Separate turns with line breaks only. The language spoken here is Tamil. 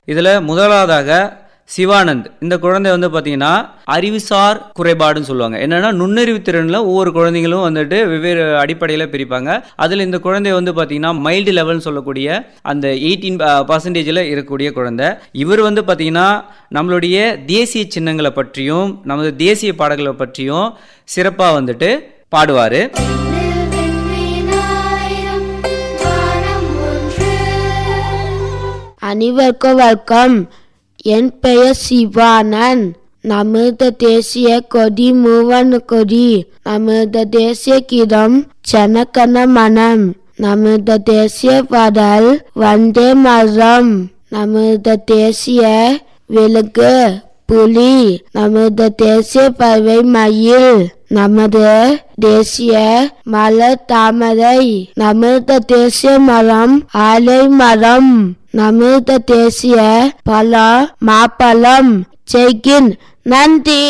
இதில் முதலாவதாக சிவானந்த். இந்த குழந்தை வந்து பார்த்தீங்கன்னா அறிவுசார் குறைபாடுன்னு சொல்லுவாங்க. என்னன்னா நுண்ணறிவு திறனில் ஒவ்வொரு குழந்தைங்களும் வந்துட்டு வெவ்வேறு அடிப்படையில் பிரிப்பாங்க. அதில் இந்த குழந்தை வந்து பார்த்தீங்கன்னா மைல்டு லெவல்னு சொல்லக்கூடிய அந்த 18% இருக்கக்கூடிய குழந்தை. இவர் வந்து பார்த்தீங்கன்னா நம்மளுடைய தேசிய சின்னங்களை பற்றியும் நமது தேசிய பாடல்களை பற்றியும் சிறப்பாக வந்துட்டு பாடுவார்.
அனைவருக்கும் வணக்கம். என் பெயர் சிவானந்த். நமது தேசிய கொடி மூவண்ண கொடி. நமது தேசிய கீதம் ஜனகண மனம். நமது தேசிய பாடல் வந்தே மாதரம். நமது தேசிய விலங்கு புலி. நமது தேசிய பறவை மயில். நமது தேசிய மலர் தாமரை. நமது தேசிய மரம் ஆலை மரம். நமது தேசிய பழம் மாப்பழம். ஜெய்கின். நன்றி.